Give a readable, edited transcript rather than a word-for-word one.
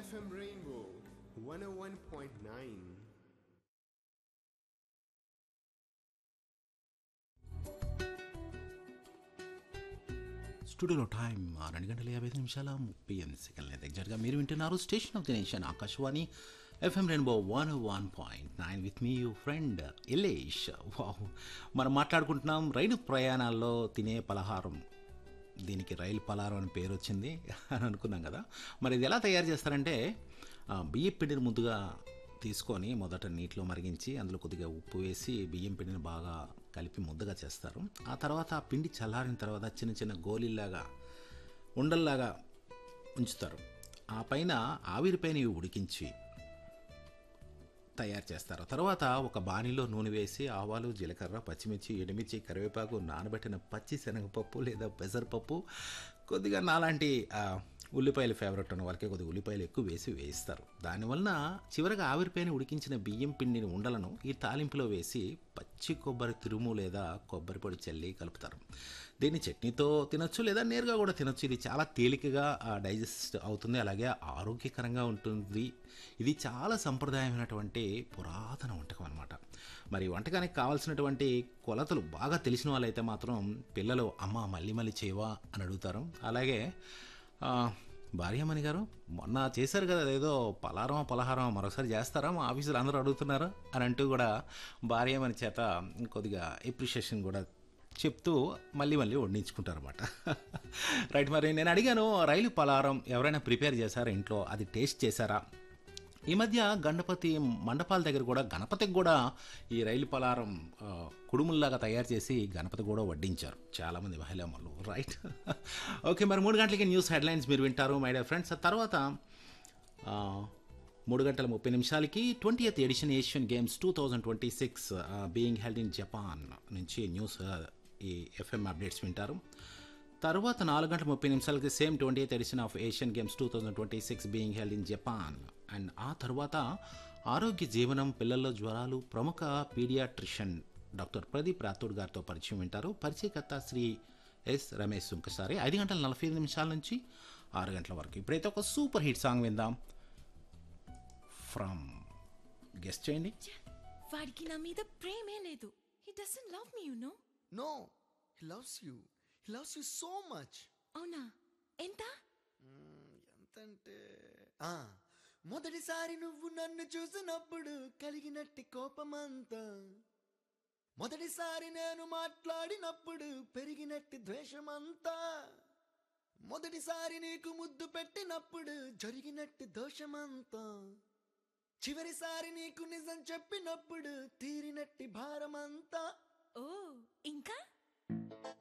FM Rainbow 101.9. స్టూడియోలో time 2:55 ఎగ్జాక్ట్గా మీరు వింటున్నారు station of the nation Akashvani FM rainbow 101.9 with me you friend Ilesh. వాహ్, మనం మాట్లాడుకుంటున్నాం రైలు ప్రయాణాల్లో తినే పలహారం. దీనికి రైలు పలారం అని పేరు వచ్చింది అని అనుకున్నాం కదా. మరి ఇది ఎలా తయారు చేస్తారంటే బియ్యం పిండిని ముందుగా తీసుకొని మొదట నీటిలో మరిగించి అందులో కొద్దిగా ఉప్పు వేసి బియ్యం పిండిని బాగా కలిపి ముద్దగా చేస్తారు. ఆ తర్వాత ఆ పిండి చల్లారిన తర్వాత చిన్న చిన్న గోళీల్లాగా ఉండల్లాగా ఉంచుతారు. ఆ పైన ఆవిరిపైన ఇవి ఉడికించి తయారు చేస్తారు. తర్వాత ఒక బాణీలో నూనె వేసి ఆవాలు, జీలకర్ర, పచ్చిమిర్చి, ఎండుమిర్చి, కరివేపాకు, నానబెట్టిన పచ్చి శనగపప్పు లేదా పెసరపప్పు, కొద్దిగా నాలాంటి ఉల్లిపాయలు ఫేవరెట్ ఉన్న వాళ్ళకి కొద్దిగా ఉల్లిపాయలు ఎక్కువ వేసి వేయిస్తారు. దానివలన చివరగా ఆవిరిపైన ఉడికించిన బియ్యం పిండిని ఉండలను ఈ తాలింపులో వేసి పచ్చి కొబ్బరి తురుము లేదా కొబ్బరి పొడి చల్లి కలుపుతారు. దీన్ని చట్నీతో తినొచ్చు లేదా నేరుగా కూడా తినొచ్చు. ఇది చాలా తేలికగా డైజెస్ట్ అవుతుంది, అలాగే ఆరోగ్యకరంగా ఉంటుంది. ఇది చాలా సంప్రదాయమైనటువంటి పురాతన వంటకం అనమాట. మరి వంటకానికి కావాల్సినటువంటి కొలతలు బాగా తెలిసిన వాళ్ళైతే మాత్రం పిల్లలు అమ్మ మళ్ళీ మళ్ళీ చేయవా అని అడుగుతారు. అలాగే భార్యమణి గారు మొన్న చేశారు కదా ఏదో పలహారం మరొకసారి చేస్తారా, మా ఆఫీసులో అందరూ అడుగుతున్నారు అని అంటూ కూడా భార్యమణి చేత కొద్దిగా ఎప్రిషియేషన్ కూడా చెప్తూ మళ్ళీ వండించుకుంటారు అనమాట. రైట్, మరి నేను అడిగాను రైలు పలహారం ఎవరైనా ప్రిపేర్ చేశారా ఇంట్లో, అది టేస్ట్ చేశారా? ఈ మధ్య గణపతి మండపాల దగ్గర కూడా గణపతికి కూడా ఈ రైలు పలారం కుడుముల్లాగా తయారు చేసి గణపతి కూడా వడ్డించారు చాలామంది మహిళలు. Right, okay. మరి 3 గంటలకి న్యూస్ హెడ్లైన్స్ మీరు వింటారు మై డియర్ ఫ్రెండ్స్. తర్వాత 3:30 20th edition Asian games 2026 being held in Japan నుంచి న్యూస్ ఈ ఎఫ్ఎం అప్డేట్స్ వింటారు. తర్వాత 4:30 same 20th edition of Asian games 2026 being held in Japan. And ఆ తర్వాత ఆరోగ్య జీవనం, పిల్లల్లో జ్వరాలు, ప్రముఖ పీడియాట్రిషియన్ డాక్టర్ ప్రదీప్ రాథోడ్ గారితో పరిచయం వింటారు. పరిచయకర్త శ్రీ ఎస్ రమేష్ సుంకసారి. 5:45 నుంచి 6 గంటల వరకు. ఇప్పుడైతే ఒక సూపర్ హిట్ సాంగ్ విందాం. ఫ్రమ్ గెస్ట్ చేయండి. వాడికి నా మీద ప్రేమే లేదు. హి doesn't love me, you know. No, he loves you. He loves you so much. అవునా? ఎంత? ఎంతంటే మొదటిసారి నువ్వు నన్ను చూసినప్పుడు కలిగినట్టి కోపమంతా, మొదటిసారి నేను మాట్లాడినప్పుడు పెరిగినట్టి ద్వేషమంతా, మొదటిసారి నీకు ముద్దు పెట్టినప్పుడు జరిగినట్టి దోషమంతా, చివరిసారి నీకు నిజం చెప్పినప్పుడు తీరినట్టి భారమంతా. ఓ, ఇంకా